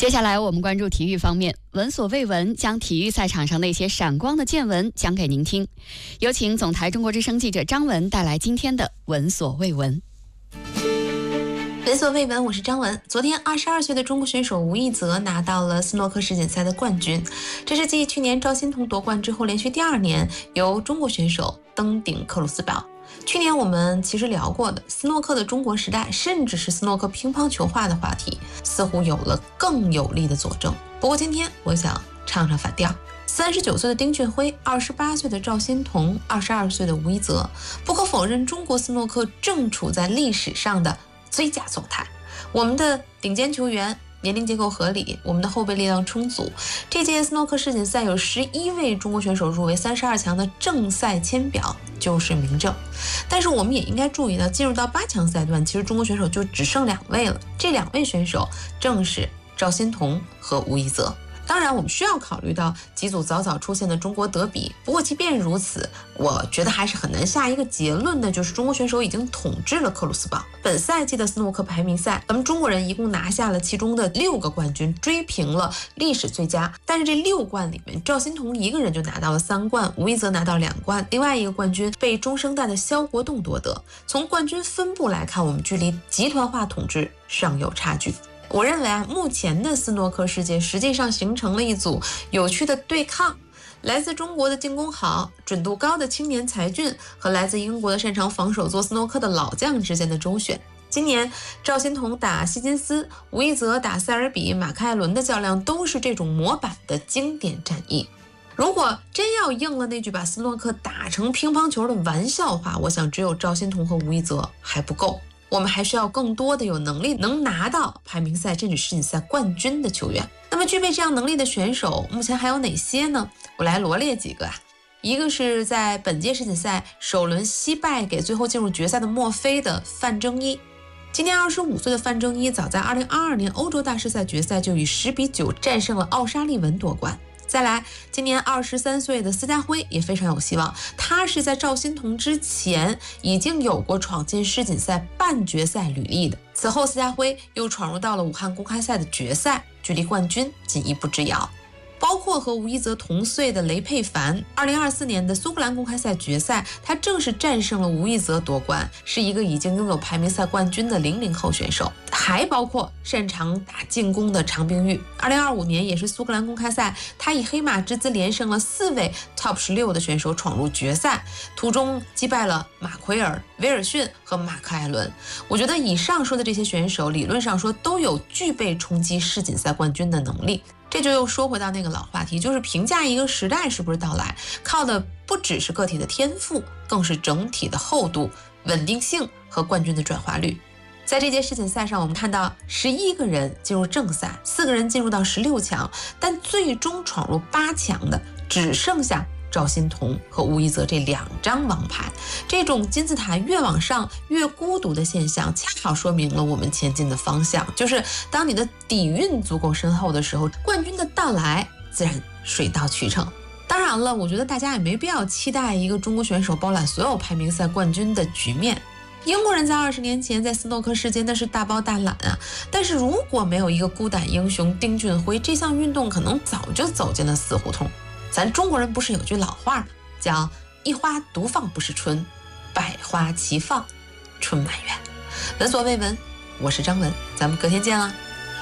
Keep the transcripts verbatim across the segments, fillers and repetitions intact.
接下来我们关注体育方面，闻所未闻，将体育赛场上那些闪光的见闻讲给您听。有请总台中国之声记者张文带来今天的闻所未闻。 闻所未闻，我是张文。昨天，二十二岁的中国选手吴亦泽拿到了斯诺克世锦赛的冠军，这是继去年赵欣彤夺冠之后，连续第二年由中国选手登顶克鲁斯堡。去年我们其实聊过的斯诺克的中国时代，甚至是斯诺克乒乓球化的话题，似乎有了更有力的佐证。不过今天我想唱唱反调。三十九岁的丁俊晖，二十八岁的赵欣彤，二十二岁的吴亦泽，不可否认，中国斯诺克正处在历史上的最佳状态。我们的顶尖球员年龄结构合理，我们的后备力量充足。这届斯诺克世锦赛有十一位中国选手入围三十二强的正赛签表就是明证。但是我们也应该注意到，进入到八强赛段，其实中国选手就只剩两位了。这两位选手正是赵欣彤和吴亦泽。当然我们需要考虑到几组早早出现的中国德比，不过即便如此，我觉得还是很难下一个结论的，就是中国选手已经统治了克鲁斯堡。本赛季的斯诺克排名赛，咱们中国人一共拿下了其中的六个冠军，追平了历史最佳。但是这六冠里面，赵欣彤一个人就拿到了三冠，吴亦泽拿到两冠，另外一个冠军被中生代的肖国栋夺得。从冠军分布来看，我们距离集团化统治尚有差距。我认为啊，目前的斯诺克世界实际上形成了一组有趣的对抗，来自中国的进攻好、准度高的青年才俊和来自英国的擅长防守做斯诺克的老将之间的周旋。今年赵欣彤打希金斯，吴亦泽打塞尔比、马克艾伦的较量都是这种模板的经典战役。如果真要应了那句把斯诺克打成乒乓球的玩笑话，我想只有赵欣彤和吴亦泽还不够。我们还需要更多的有能力能拿到排名赛甚至世锦赛冠军的球员。那么具备这样能力的选手目前还有哪些呢？我来罗列几个啊。一个是在本届世锦赛首轮惜败给最后进入决赛的墨菲的范征一。今年二十五岁的范征一早在二零二二年欧洲大师赛决赛就以十比九战胜了奥沙利文夺冠。再来，今年二十三岁的司家辉也非常有希望，他是在赵欣彤之前已经有过闯进世锦赛半决赛履历的。此后司家辉又闯入到了武汉公开赛的决赛，距离冠军仅一步之遥。包括和吴亦泽同岁的雷佩凡，二零二四年的苏格兰公开赛决赛，他正是战胜了吴亦泽夺冠，是一个已经拥有排名赛冠军的零零后选手。还包括擅长打进攻的长冰玉，二零二五年也是苏格兰公开赛，他以黑马之姿连胜了四位 top 十六的选手闯入决赛，途中击败了马奎尔、威尔逊和马克艾伦。我觉得以上说的这些选手，理论上说都有具备冲击世锦赛冠军的能力。这就又说回到那个老话题，就是评价一个时代是不是到来，靠的不只是个体的天赋，更是整体的厚度、稳定性和冠军的转化率。在这届世锦赛上，我们看到十一个人进入正赛，四个人进入到十六强，但最终闯入八强的只剩下赵欣彤和吴亦泽这两张王牌。这种金字塔越往上越孤独的现象，恰好说明了我们前进的方向，就是当你的底蕴足够深厚的时候，冠军的到来自然水到渠成。当然了，我觉得大家也没必要期待一个中国选手包揽所有排名赛冠军的局面。英国人在二十年前在斯诺克世界那是大包大揽啊，但是如果没有一个孤胆英雄丁俊晖，这项运动可能早就走进了死胡同。咱中国人不是有句老话叫一花独放不是春，百花齐放春满园。闻所未闻，我是张文，咱们隔天见啦。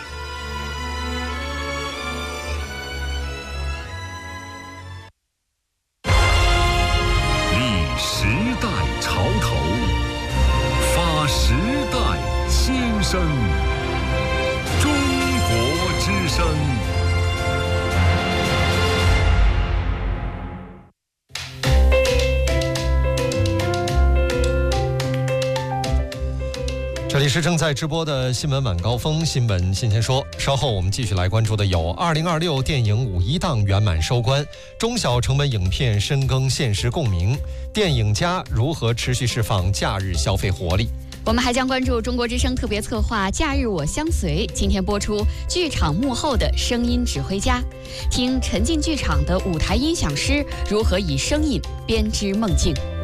立时代潮头，发时代新生，中国之声。 这里是正在直播的新闻晚高峰，新闻新鲜说。稍后我们继续来关注的有二零二六电影五一档圆满收官，中小成本影片深耕现实共鸣，电影家如何持续释放假日消费活力。 我们还将关注中国之声特别策划《假日我相随》，今天播出剧场幕后的声音指挥家，听沉浸剧场的舞台音响师如何以声音编织梦境。